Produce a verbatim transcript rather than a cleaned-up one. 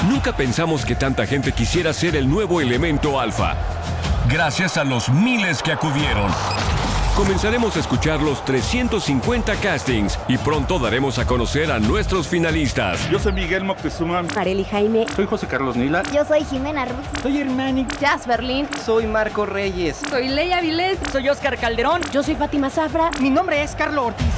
Nunca pensamos que tanta gente quisiera ser el nuevo elemento alfa. Gracias a los miles que acudieron, comenzaremos a escuchar los trescientos cincuenta castings y pronto daremos a conocer a nuestros finalistas. Yo soy Miguel Moctezuma. Arely Jaime. Soy José Carlos Nila. Yo soy Jimena Ruz. Soy Hermani. Jazz Berlín. Soy Marco Reyes. Soy Leia Vilés. Soy Oscar Calderón. Yo soy Fátima Zafra. Mi nombre es Carlo Ortiz.